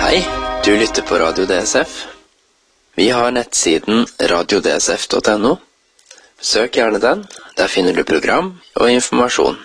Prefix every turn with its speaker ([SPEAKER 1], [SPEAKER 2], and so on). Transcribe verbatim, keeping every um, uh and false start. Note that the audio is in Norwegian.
[SPEAKER 1] Hei, du lytter på Radio D S F. Vi har nettsiden radio d s f punktum n o. Besøk gjerne den, der finner du program og informasjon.